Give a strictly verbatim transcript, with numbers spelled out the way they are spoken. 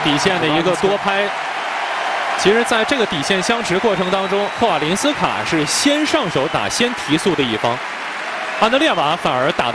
底线的一个多拍。其实，在这个底线相持过程当中，霍瓦林斯卡是先上手打、先提速的一方，安德烈瓦反而打到。